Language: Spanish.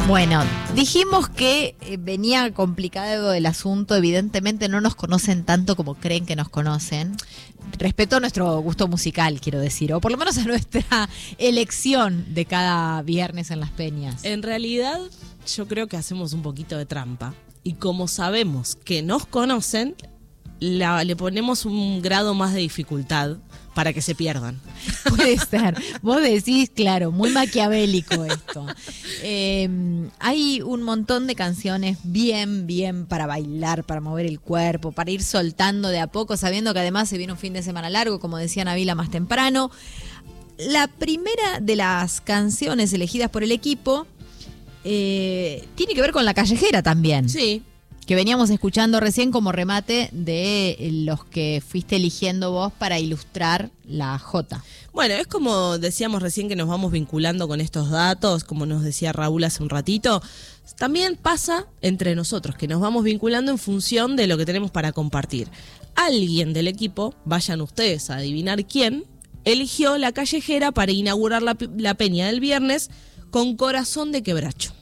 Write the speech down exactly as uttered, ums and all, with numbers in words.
Bueno, dijimos que eh, venía complicado el asunto, evidentemente no nos conocen tanto como creen que nos conocen. Respeto a nuestro gusto musical, quiero decir, o por lo menos a nuestra elección de cada viernes en Las Peñas. En realidad, yo creo que hacemos un poquito de trampa. Y como sabemos que nos conocen, la, le ponemos un grado más de dificultad para que se pierdan. Puede ser. Vos decís, claro, muy maquiavélico esto. Eh, hay un montón de canciones bien, bien para bailar, para mover el cuerpo, para ir soltando de a poco, sabiendo que además se viene un fin de semana largo, como decía Nabila más temprano. La primera de las canciones elegidas por el equipo eh, tiene que ver con La Callejera también. Sí. Que veníamos escuchando recién como remate de los que fuiste eligiendo vos para ilustrar la Jota. Bueno, es como decíamos recién que nos vamos vinculando con estos datos, como nos decía Raúl hace un ratito. También pasa entre nosotros, que nos vamos vinculando en función de lo que tenemos para compartir. Alguien del equipo, vayan ustedes a adivinar quién, eligió La Callejera para inaugurar la, la peña del viernes con Corazón de Quebracho.